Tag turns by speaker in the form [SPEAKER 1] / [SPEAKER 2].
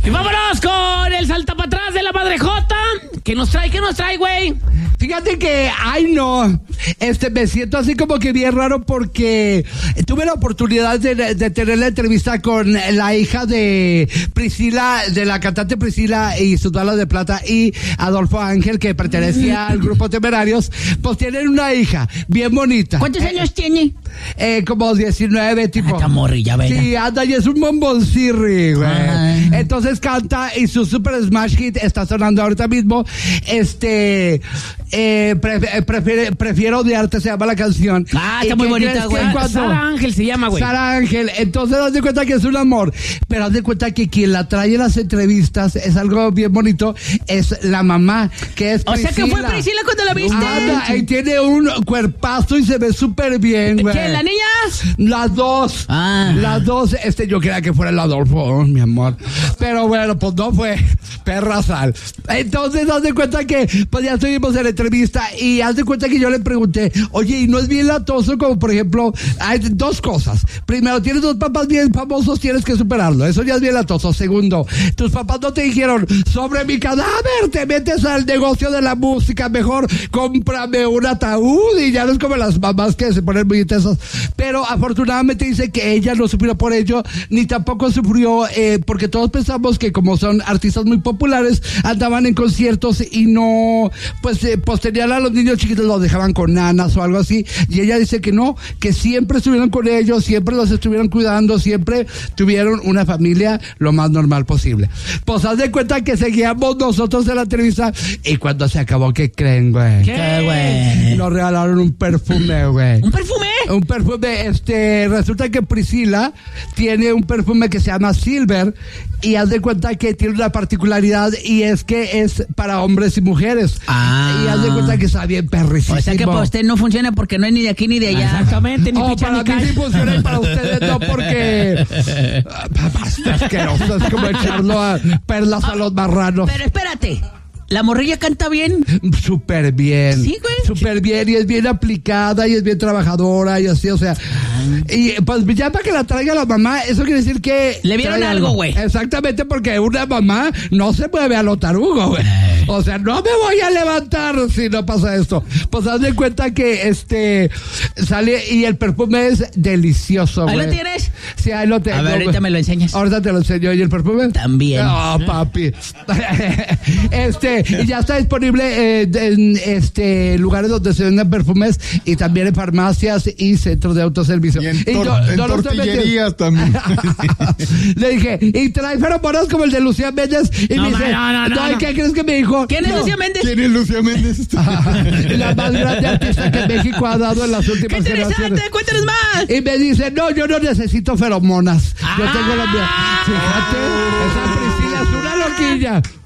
[SPEAKER 1] Y vámonos con el salta para atrás de la Madre Jota. ¿Qué nos trae, güey?
[SPEAKER 2] Fíjate que, me siento así como que bien raro porque tuve la oportunidad de tener la entrevista con la hija de Priscila, de la cantante Priscila y sus balas de plata, y Adolfo Ángel, que pertenecía al grupo Temerarios. Pues tienen una hija bien bonita.
[SPEAKER 1] ¿Cuántos años tiene?
[SPEAKER 2] Como 19, tipo.
[SPEAKER 1] Esta morrilla, ¿verdad?
[SPEAKER 2] Sí, anda, y es un bomboncirri, güey. Entonces canta y su super smash hit está sonando ahorita mismo. Prefiero odiarte, se llama la canción.
[SPEAKER 1] Está muy bonita, güey. Sara Ángel se llama, güey.
[SPEAKER 2] Sara Ángel. Entonces, haz de cuenta que es un amor. Pero haz de cuenta que quien la trae en las entrevistas es algo bien bonito. Es la mamá, que es Priscila.
[SPEAKER 1] O sea, que fue Priscila cuando la viste.
[SPEAKER 2] Anda, y tiene un cuerpazo y se ve súper bien, güey.
[SPEAKER 1] ¿Qué, la niña?
[SPEAKER 2] Las dos. Las dos. Yo quería que fuera el Adolfo, mi amor. Pero bueno, pues no fue perra sal. Entonces, haz de cuenta que pues ya estuvimos en la entrevista y haz de cuenta que yo le pregunté, oye, ¿y no es bien latoso? Como por ejemplo, hay dos cosas. Primero, tienes dos papás bien famosos, tienes que superarlo. Eso ya es bien latoso. Segundo, tus papás no te dijeron, sobre mi cadáver te metes al negocio de la música, mejor cómprame un ataúd, y ya no es como las mamás que se ponen muy intensas. Pero afortunadamente dice que ella no sufrió por ello, ni tampoco sufrió porque todos pensamos que como son artistas muy populares, andaban en conciertos y no, pues tenían a los niños chiquitos, los dejaban con nanas o algo así, y ella dice que no, que siempre estuvieron con ellos, siempre los estuvieron cuidando, siempre tuvieron una familia lo más normal posible. Pues haz de cuenta que seguíamos nosotros en la entrevista, y cuando se acabó, ¿qué creen, güey?
[SPEAKER 1] ¿Qué, güey?
[SPEAKER 2] Nos regalaron un perfume, güey.
[SPEAKER 1] ¿Un perfume?
[SPEAKER 2] Un perfume, resulta que Priscila tiene un perfume que se llama Silver, y haz de cuenta que tiene una particularidad, y es que es para hombres y mujeres. Y haz de cuenta que está bien perrísimo.
[SPEAKER 1] O sea que para usted no funciona porque no es ni de aquí ni de allá. Exactamente, ni picha
[SPEAKER 2] para
[SPEAKER 1] ni
[SPEAKER 2] mí sí funciona, y para ustedes no, porque está asqueroso, es como echarlo a perlas a los marranos.
[SPEAKER 1] Pero espérate, ¿la morrilla canta bien?
[SPEAKER 2] Súper bien.
[SPEAKER 1] Sí, güey.
[SPEAKER 2] Súper bien, y es bien aplicada, y es bien trabajadora, y así, o sea. Y pues ya para que la traiga la mamá, eso quiere decir que
[SPEAKER 1] le vieron algo, güey.
[SPEAKER 2] Exactamente, porque una mamá no se mueve a lo tarugo, güey. O sea, no me voy a levantar si no pasa esto. Pues haz de cuenta que sale, y el perfume es delicioso, güey.
[SPEAKER 1] ¿Ahí lo tienes?
[SPEAKER 2] Sí, ahí lo tengo.
[SPEAKER 1] A ver, ahorita me lo enseñas.
[SPEAKER 2] Ahorita te lo enseño. ¿Y el perfume?
[SPEAKER 1] También.
[SPEAKER 2] No, papi. Y ya está disponible en lugares donde se venden perfumes, y también en farmacias y centros de autoservicio.
[SPEAKER 3] Y en tortillerías también.
[SPEAKER 2] Le dije, y trae feromonas como el de Lucía Méndez. Y
[SPEAKER 1] No,
[SPEAKER 2] me dice,
[SPEAKER 1] no.
[SPEAKER 2] ¿qué crees que me dijo?
[SPEAKER 1] ¿Quién es Lucía Méndez?
[SPEAKER 3] ¿Quién es Lucía Méndez?
[SPEAKER 2] La más grande artista que México ha dado en las últimas
[SPEAKER 1] ¡Qué interesante!
[SPEAKER 2] generaciones.
[SPEAKER 1] ¡Cuéntanos más!
[SPEAKER 2] Y me dice, no, yo no necesito feromonas. Yo tengo las mías. Fíjate, esa Priscila es una loquilla.